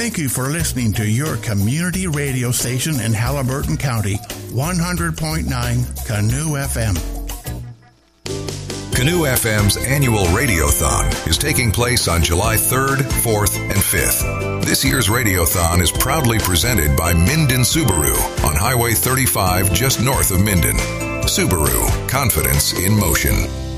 Thank you for listening to your community radio station in Halliburton County, 100.9 Canoe FM. Canoe FM's annual Radiothon is taking place on July 3rd, 4th, and 5th. This year's Radiothon is proudly presented by Minden Subaru on Highway 35 just north of Minden. Subaru, confidence in motion.